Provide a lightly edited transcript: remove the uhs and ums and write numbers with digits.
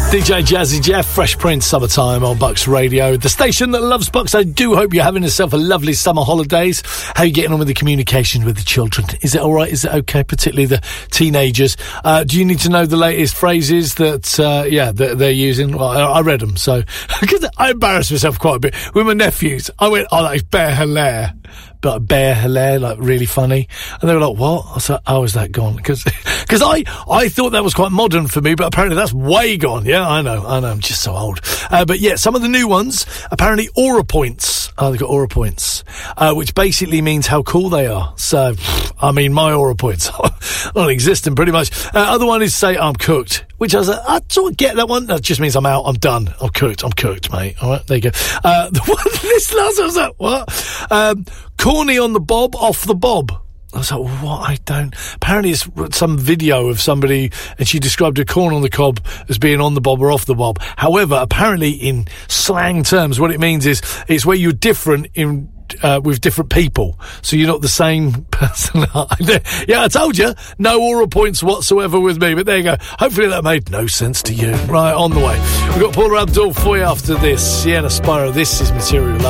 DJ Jazzy Jeff, Fresh Prince, Summertime on Bucks Radio, the station that loves Bucks. I do hope you're having yourself a lovely summer holidays. How are you getting on with the communication with the children? Is it all right? Is it okay? Particularly the teenagers. Do you need to know the latest phrases that they're using? Well, I read them, so because I embarrassed myself quite a bit with my nephews. I went, "Oh, that is bare hilaire." But bare hilaire, like really funny, and they were like, "What?" I said, "How is that gone?" Because I thought that was quite modern for me, but apparently that's way gone. Yeah, I know, I'm just so old. But yeah, some of the new ones, apparently aura points. Oh, they've got aura points, which basically means how cool they are. So, I mean, my aura points are non-existent pretty much. Other one is say, "I'm cooked," which I was like, I sort of get that one. That just means I'm out, I'm done, I'm cooked, mate. All right, there you go. The one, this last one was like, what? Corny on the bob, off the bob. I was like, well, what? I don't... Apparently it's some video of somebody, and she described a corn on the cob as being on the bob or off the bob. However, apparently in slang terms, what it means is it's where you're different in... with different people, so you're not the same person. Yeah, I told you, no aura points whatsoever with me, but there you go. Hopefully that made no sense to you. Right, on the way. We've got Paula Abdul for you after this. Sienna Spiro, this is Material Love.